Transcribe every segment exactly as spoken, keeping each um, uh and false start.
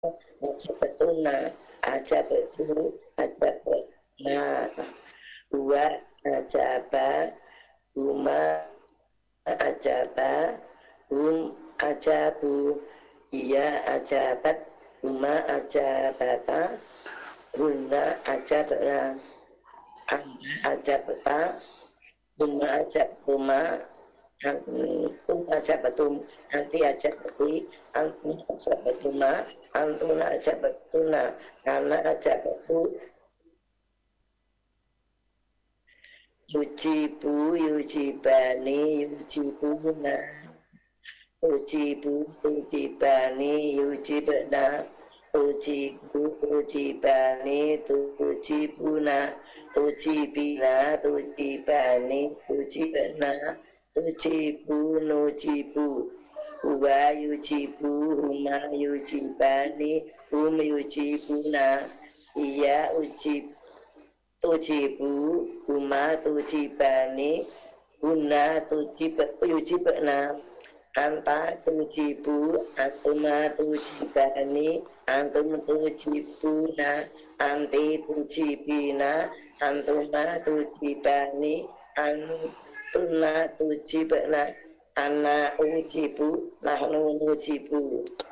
ajabtuna ajabtu ajabna huwa ajaba huma ajaba hum ajabu iya ajabat huma ajabata hunna ajabna anta ajabta huma ajabtuma antum ajabatum anti ajabati antum ajabatuma antuna ajabatuna ana ajabatu yujibu yujibani yujibuna ujibu ujibani yujibna ujibu ujibani tujibuna tujibina tujibani tujibna ujibu nujibu wa yujibu huma yujibani hum yujibuna iya ujib tujibu huma tujibani hunna tujib yujibna anta tujibu antuma tujibani antum tujibuna anti tujibina antuma tujibani antuna tujibna ana ujibu nahnu nujibu.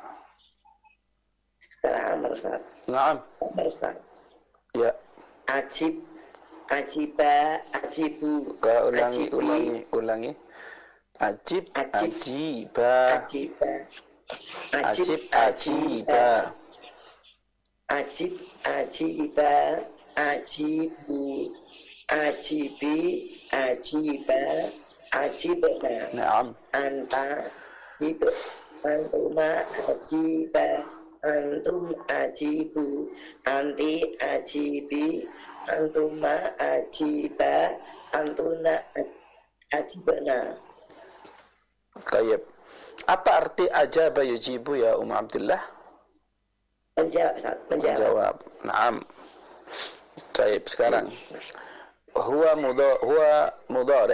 Sekarang Amr. Naam. Amr. Ya. Ajib, ajiba, ajibu. Ka ulangi, ajibi, ulangi, ulangi. Ajib, ajib, ajiba. ajiba. Ajib, ajiba. Ajib, ajiba, ajibu, ajibi, ajiba, ajibna. Naam. Anta, ajib, antuma, ajiba, antum, ajibu, anti, ajibi, antuma, ajiba, antuna, ajibna. Tayyib. Apa arti ajaba yujibu ya Ummu Abdillah? Menjawab, menjawab. Menjawab. Naam. Tayyib, sekarang. Huwa mudhari, huwa mudhari.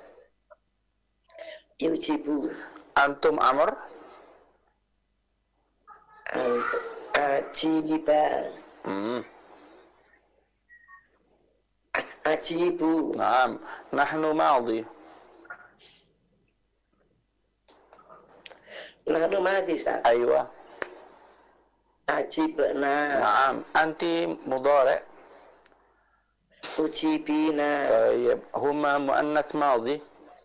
Yujibu. Antum amr. Ajiba. Hmm. Ajibu. Naam. Nahnu madhi. Nahnu madhi, Ustaz. Aywa. Ajibna. Naam. Anti mudhari. Ujibina. Tayyib. Huma muannath madhi.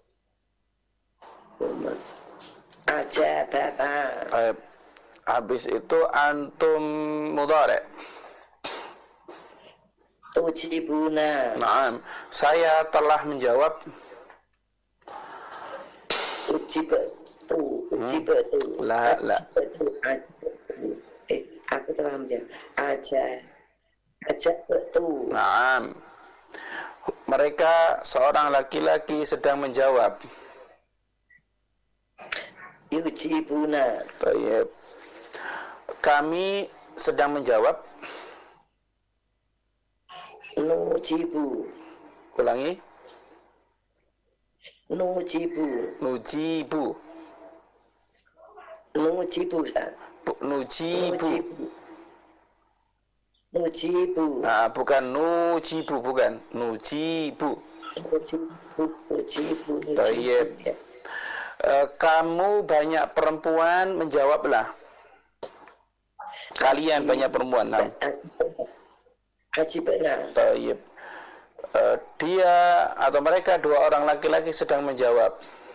Ajabata. Tayyib. Habis itu antum mudhari. Ujibuna. Naam. Saya telah menjawab. Ujibatu. Ujibatu. La, la. Ajibatu. Eh, aku telah menjawab. Aja. Ajabatu. Naam. Mereka seorang laki-laki sedang menjawab. Yujibuna. Tayyib. Kami sedang menjawab. Nujibu. Ulangi. Nujibu. Nujibu. Nujibu, Ustaz. Bu- Nujibu. Nujibu. Nah, bukan nujibu, bukan. Nujibu. Nujibu. Nujibu. Tayyib. E, kamu banyak perempuan, menjawablah. Kalian banyak perempuan. Nah. Ajibna. Tayyib. E, dia atau mereka dua orang laki-laki sedang menjawab.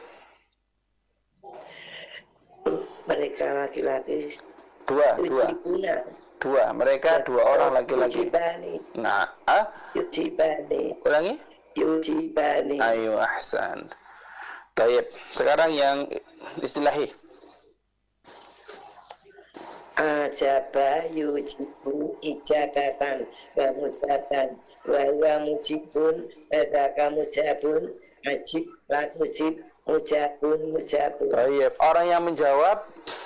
Mereka laki-laki. Dua, dua. Ujibuna. Dua, mereka dua orang laki-laki. Yujibani. Nah, ah? Yujibani. Ulangi. Yujibani. Ayo, ahsan. Tayyib. Sekarang yang istilahi. Ajaba yujibu ijabatan wa mujabatan wa huwa mujibun wadaka mujabun ajib la tujib mujabun mujabun. Tayyib. Orang yang menjawab.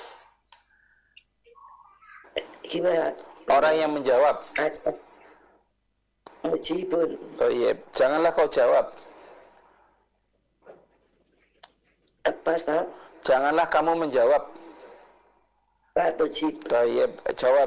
Gimana? Orang yang menjawab. Ajab mujibun. Tayyib. Janganlah kau jawab. Apa, Ustaz? Janganlah kamu menjawab. Pak Tujib. Tayyib, jawab